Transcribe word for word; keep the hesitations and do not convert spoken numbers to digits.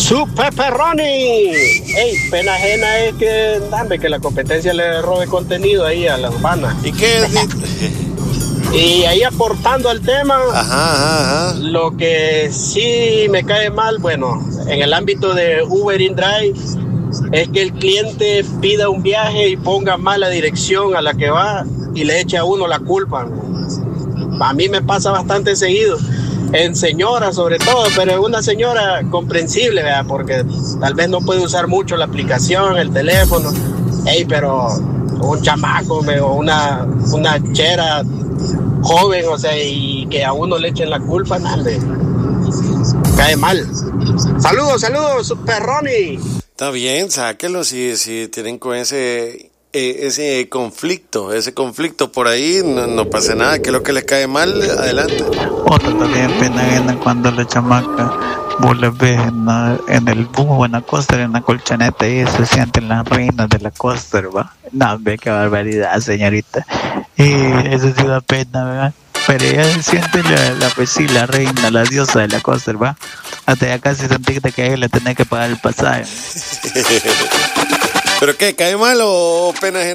¡Su pepperoni! Ey, pena ajena es que, dame, que la competencia le robe contenido ahí a las bandas. ¿Y qué? Y ahí aportando al tema, ajá, ajá, ajá. Lo que sí me cae mal, bueno, en el ámbito de Uber in Drive, es que el cliente pida un viaje y ponga mala dirección a la que va y le eche a uno la culpa. A mí me pasa bastante seguido, en señora sobre todo, pero es una señora comprensible, ¿verdad? Porque tal vez no puede usar mucho la aplicación, el teléfono. Ey, pero un chamaco o una, una chera joven, o sea, y que a uno le echen la culpa, nada, cae mal. Saludos, saludos, perroni. Está bien, sáquelo si, si tienen con ese eh, ese conflicto, ese conflicto por ahí, no, no pasa nada, que es lo que les cae mal, adelante. Otra también pena ajena cuando la chamaca vos la ves en, la, en el bus o en la coaster, en la colchoneta y se sienten las reinas de la coaster, va. No, ve qué barbaridad, señorita. Y eso sí da pena, ¿verdad? Pero ella se siente la, la, pues sí, la reina, la diosa de la coaster, va. Hasta ya casi sentiste que a ella le tenés que pagar el pasaje. ¿Pero qué? ¿Cae mal o pena ajena?